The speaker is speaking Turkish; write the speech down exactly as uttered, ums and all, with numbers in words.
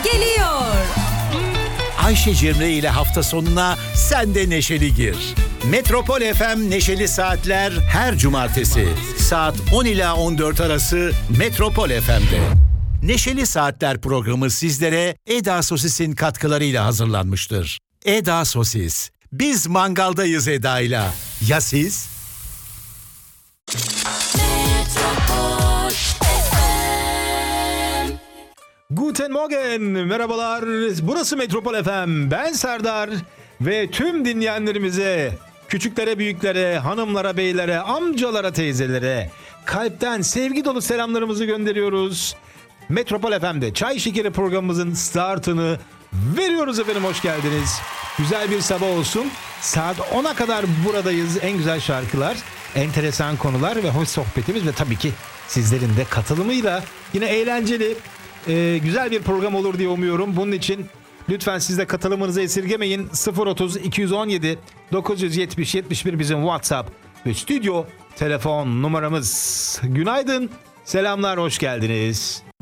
geliyor. Ayşe Cemre ile hafta sonuna sen de neşeli gir. Metropol F M Neşeli Saatler her cumartesi saat on ila on dört arası Metropol F M'de. Neşeli Saatler programı sizlere Eda Sosis'in katkılarıyla hazırlanmıştır. Eda Sosis. Biz mangaldayız Eda'yla. Ya siz? Guten Morgen, merhabalar. Burası Metropol F M. Ben Serdar ve tüm dinleyenlerimize, küçüklere, büyüklere, hanımlara, beylere, amcalara, teyzelere kalpten sevgi dolu selamlarımızı gönderiyoruz. Metropol F M'de Çay Şekeri programımızın startını veriyoruz efendim. Hoş geldiniz. Güzel bir sabah olsun. Saat ona kadar buradayız. En güzel şarkılar, enteresan konular ve hoş sohbetimiz ve tabii ki sizlerin de katılımıyla yine eğlenceli, e, güzel bir program olur diye umuyorum. Bunun için lütfen siz de katılımınızı esirgemeyin. sıfır otuz iki on yedi dokuz yetmiş yetmiş bir bizim WhatsApp ve stüdyo telefon numaramız. Günaydın, selamlar, hoş geldiniz.